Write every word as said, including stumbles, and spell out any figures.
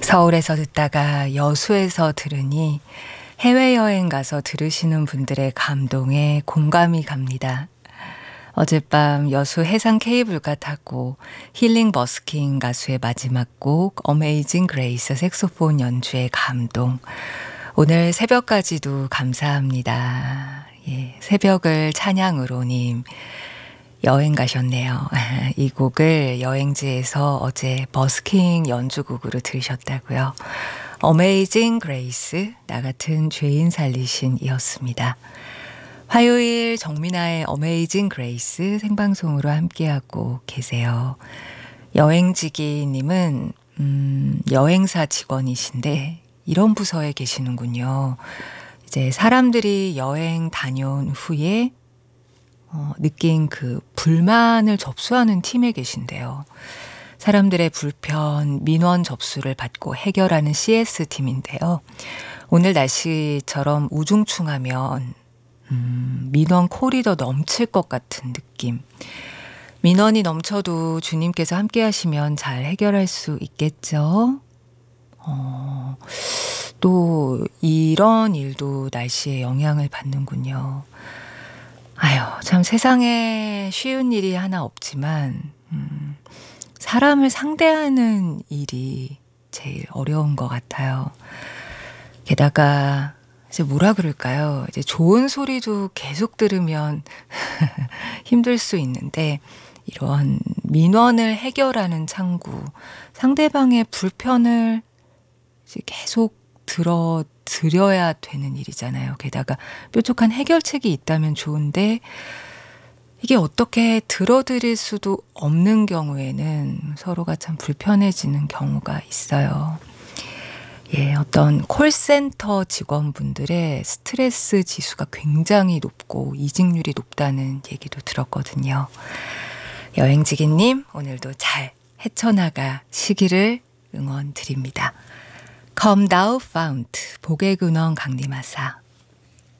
서울에서 듣다가 여수에서 들으니 해외여행 가서 들으시는 분들의 감동에 공감이 갑니다. 어젯밤 여수 해상 케이블카 타고 힐링 버스킹 가수의 마지막 곡 어메이징 그레이스 색소폰 연주의 감동. 오늘 새벽까지도 감사합니다. 예, 새벽을 찬양으로님 여행 가셨네요. 이 곡을 여행지에서 어제 버스킹 연주곡으로 들으셨다고요. 어메이징 그레이스, 나 같은 죄인 살리신 이었습니다. 화요일 정민아의 어메이징 그레이스 생방송으로 함께하고 계세요. 여행지기님은 음, 여행사 직원이신데 이런 부서에 계시는군요. 이제 사람들이 여행 다녀온 후에 어, 느낀 그 불만을 접수하는 팀에 계신데요. 사람들의 불편, 민원 접수를 받고 해결하는 씨에스팀인데요. 오늘 날씨처럼 우중충하면 음, 민원 콜이 더 넘칠 것 같은 느낌. 민원이 넘쳐도 주님께서 함께 하시면 잘 해결할 수 있겠죠. 어, 또 이런 일도 날씨에 영향을 받는군요. 아유, 참 세상에 쉬운 일이 하나 없지만 음, 사람을 상대하는 일이 제일 어려운 것 같아요. 게다가 이제 뭐라 그럴까요? 이제 좋은 소리도 계속 들으면 힘들 수 있는데 이런 민원을 해결하는 창구, 상대방의 불편을 이제 계속 들어 드려야 되는 일이잖아요. 게다가 뾰족한 해결책이 있다면 좋은데 이게 어떻게 들어드릴 수도 없는 경우에는 서로가 참 불편해지는 경우가 있어요. 예, 어떤 콜센터 직원분들의 스트레스 지수가 굉장히 높고 이직률이 높다는 얘기도 들었거든요. 여행지기님, 오늘도 잘 헤쳐나가시기를 응원 드립니다. Come thou fount, 복의 근원 강림하사.